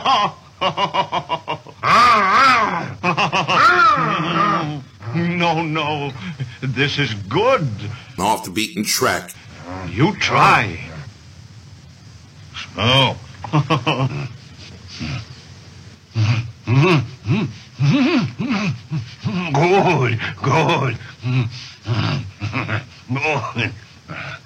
No. This is good. Off the beaten track. You try. Smell. Good. Good.